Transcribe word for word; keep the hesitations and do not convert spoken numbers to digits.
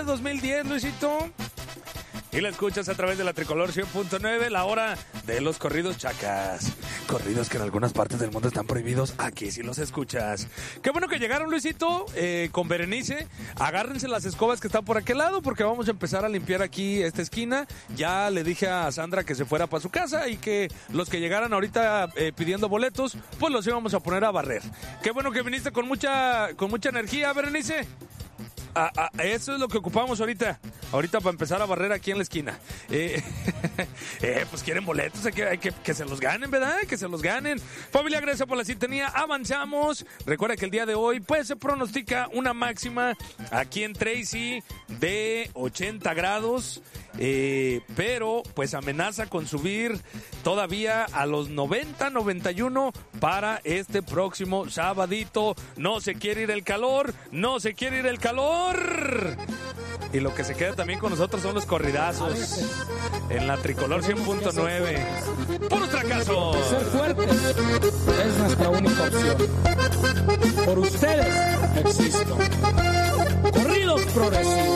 dos mil diez, Luisito. Y la escuchas a través de la Tricolor cien punto nueve, la hora de los corridos chacas. Corridos que en algunas partes del mundo están prohibidos, aquí sí los escuchas. Qué bueno que llegaron, Luisito, eh, con Berenice. Agárrense las escobas que están por aquel lado porque vamos a empezar a limpiar aquí esta esquina. Ya le dije a Sandra que se fuera para su casa y que los que llegaran ahorita eh, pidiendo boletos, pues los íbamos a poner a barrer. Qué bueno que viniste con mucha, con mucha energía, Berenice. Ah, ah, eso es lo que ocupamos ahorita. Ahorita para empezar a barrer aquí en la esquina. Eh, eh, pues quieren boletos, hay que, hay que que se los ganen, ¿verdad? Que se los ganen. Familia, gracias por la sintonía. Avanzamos. Recuerda que el día de hoy pues se pronostica una máxima aquí en Tracy de ochenta grados. Eh, pero pues amenaza con subir todavía a los noventa, noventa y uno para este próximo sabadito. No se quiere ir el calor, no se quiere ir el calor. Y lo que se queda también con nosotros son los corridazos en la Tricolor cien punto nueve. ¡Puros fracasos! Ser fuertes es nuestra única opción. Por ustedes existo. Corridos progresivos.